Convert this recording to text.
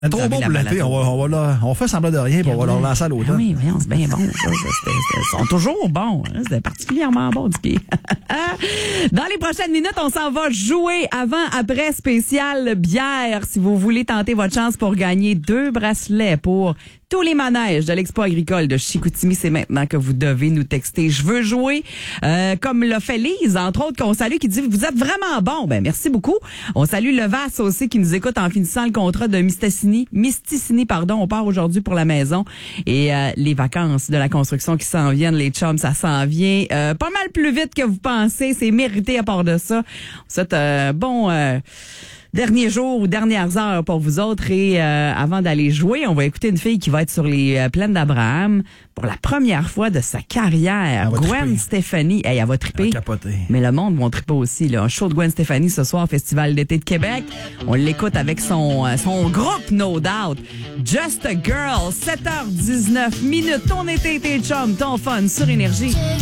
C'est trop bon pour l'été. On fait semblant de rien, puis on va leur lancer à l'automne. Oui, voyons, c'est bien bon. Ils sont toujours bons. Hein? C'était particulièrement bon du pied. Dans les prochaines minutes, on s'en va jouer avant-après spécial bière. Si vous voulez tenter votre chance pour gagner 2 bracelets pour tous les manèges de l'Expo agricole de Chicoutimi, c'est maintenant que vous devez nous texter. Je veux jouer, comme l'a fait Lise, entre autres, qu'on salue, qui dit « Vous êtes vraiment bon ». Ben merci beaucoup. On salue Levasse aussi, qui nous écoute en finissant le contrat de Misticini, pardon. On part aujourd'hui pour la maison. Et les vacances de la construction qui s'en viennent, les chums, ça s'en vient pas mal plus vite que vous pensez. C'est mérité à part de ça. C'est bon... dernier jour ou dernières heures pour vous autres. Et avant d'aller jouer, on va écouter une fille qui va être sur les plaines d'Abraham pour la première fois de sa carrière. Gwen Stefani. Hey, elle va triper. Mais le monde va triper aussi. Là. Un show de Gwen Stefani ce soir au Festival d'été de Québec. On l'écoute avec son groupe No Doubt. Just a Girl. 7h19 minutes. Ton été, tes chums, ton fun sur Énergie.